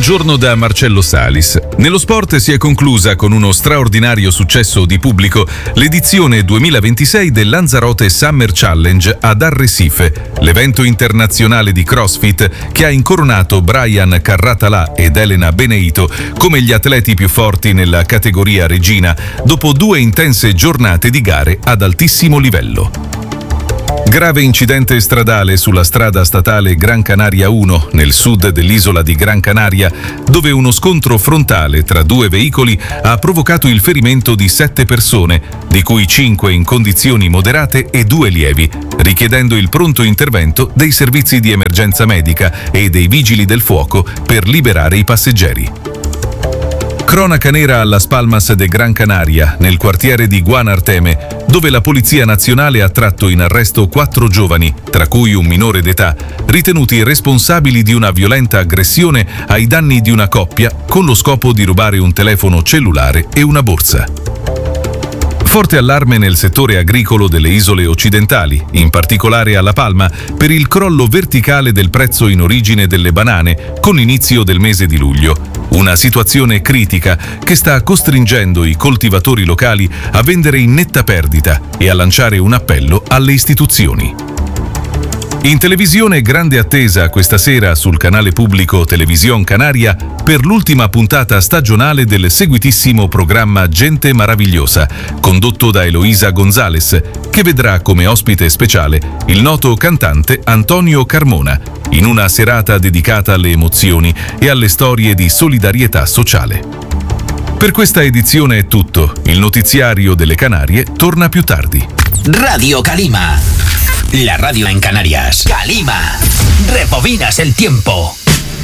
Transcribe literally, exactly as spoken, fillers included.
buongiorno da Marcello Salis. Nello sport si è conclusa con uno straordinario successo di pubblico l'edizione duemilaventisei del Lanzarote Summer Challenge ad Arrecife, l'evento internazionale di CrossFit che ha incoronato Brian Carratalà ed Elena Beneito come gli atleti più forti nella categoria regina, dopo due intense giornate di gare ad altissimo livello. Grave incidente stradale sulla strada statale Gran Canaria uno, nel sud dell'isola di Gran Canaria, dove uno scontro frontale tra due veicoli ha provocato il ferimento di sette persone, di cui cinque in condizioni moderate e due lievi, richiedendo il pronto intervento dei servizi di emergenza medica e dei vigili del fuoco per liberare i passeggeri. Cronaca nera a Las Palmas de Gran Canaria, nel quartiere di Guanarteme, dove la Polizia Nazionale ha tratto in arresto quattro giovani, tra cui un minore d'età, ritenuti responsabili di una violenta aggressione ai danni di una coppia con lo scopo di rubare un telefono cellulare e una borsa. Forte allarme nel settore agricolo delle isole occidentali, in particolare a La Palma, per il crollo verticale del prezzo in origine delle banane con inizio del mese di luglio. Una situazione critica che sta costringendo i coltivatori locali a vendere in netta perdita e a lanciare un appello alle istituzioni. In televisione grande attesa questa sera sul canale pubblico Televisión Canaria per l'ultima puntata stagionale del seguitissimo programma Gente Maravigliosa, condotto da Eloisa González, che vedrà come ospite speciale il noto cantante Antonio Carmona, in una serata dedicata alle emozioni e alle storie di solidarietà sociale. Per questa edizione è tutto. Il notiziario delle Canarie torna più tardi. Radio Calima. La radio en Canarias. Calima. Rebobinas el tiempo.